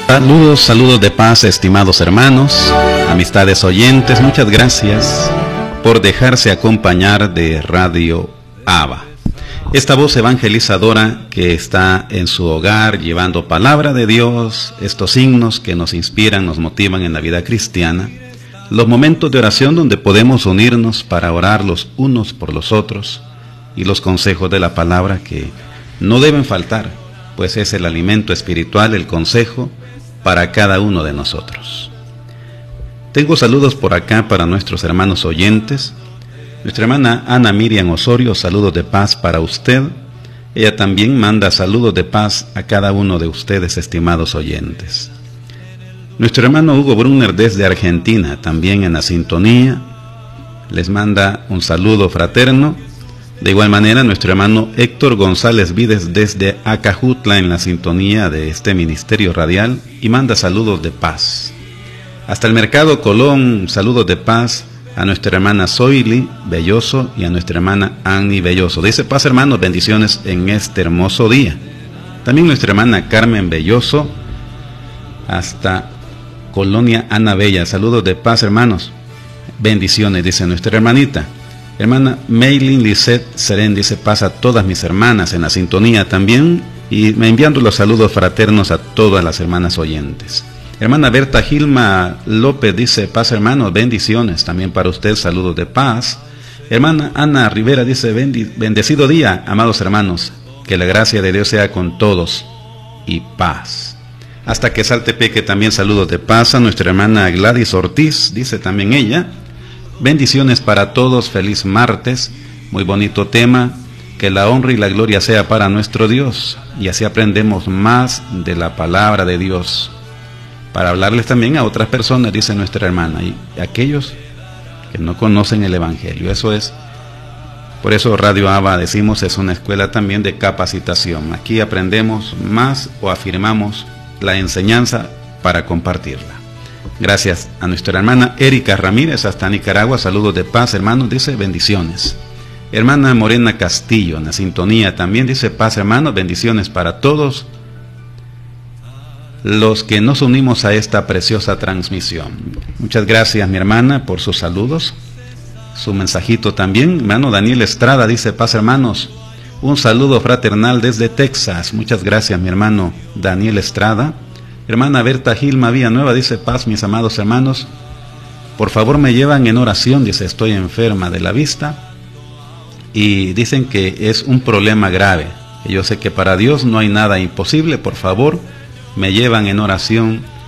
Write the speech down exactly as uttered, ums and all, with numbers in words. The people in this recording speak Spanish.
Saludos, saludos de paz, estimados hermanos, amistades oyentes, muchas gracias por dejarse acompañar de Radio Abba. Esta voz evangelizadora que está en su hogar llevando palabra de Dios, estos signos que nos inspiran, nos motivan en la vida cristiana, los momentos de oración donde podemos unirnos para orar los unos por los otros y los consejos de la palabra que no deben faltar, pues es el alimento espiritual, el consejo para cada uno de nosotros. Tengo saludos por acá para nuestros hermanos oyentes. Nuestra hermana Ana Miriam Osorio, saludos de paz para usted. Ella también manda saludos de paz a cada uno de ustedes, estimados oyentes. Nuestro hermano Hugo Brunner desde Argentina, también en la sintonía, les manda un saludo fraterno. De igual manera, nuestro hermano Héctor González Vides desde Acajutla en la sintonía de este ministerio radial y manda saludos de paz. Hasta el Mercado Colón, saludos de paz a nuestra hermana Zoili Belloso y a nuestra hermana Annie Belloso. Dice paz, hermanos, bendiciones en este hermoso día. También nuestra hermana Carmen Belloso hasta Colonia Ana Bella, saludos de paz, hermanos, bendiciones, dice nuestra hermanita. Hermana Maylin Lisette Seren dice paz a todas mis hermanas en la sintonía también y me enviando los saludos fraternos a todas las hermanas oyentes. Hermana Berta Gilma López dice paz, hermanos, bendiciones también para usted, saludos de paz. Hermana Ana Rivera dice bendecido día, amados hermanos, que la gracia de Dios sea con todos y paz. Hasta que salte Peque también saludos de paz a nuestra hermana Gladys Ortiz, dice también ella. Bendiciones para todos, feliz martes, muy bonito tema, que la honra y la gloria sea para nuestro Dios, y así aprendemos más de la palabra de Dios, para hablarles también a otras personas, dice nuestra hermana, y aquellos que no conocen el Evangelio. Eso es, por eso Radio Abba, decimos, es una escuela también de capacitación. Aquí aprendemos más o afirmamos la enseñanza para compartirla. Gracias a nuestra hermana Erika Ramírez hasta Nicaragua, saludos de paz, hermanos, dice bendiciones. Hermana Morena Castillo en la sintonía también dice paz, hermanos, bendiciones para todos los que nos unimos a esta preciosa transmisión. Muchas gracias, mi hermana, por sus saludos, su mensajito también. Hermano Daniel Estrada dice paz, hermanos, un saludo fraternal desde Texas. Muchas gracias, mi hermano Daniel Estrada. Hermana Berta Gilma Villanueva dice paz, mis amados hermanos, por favor me llevan en oración, dice, estoy enferma de la vista y dicen que es un problema grave. Yo sé que para Dios no hay nada imposible, por favor me llevan en oración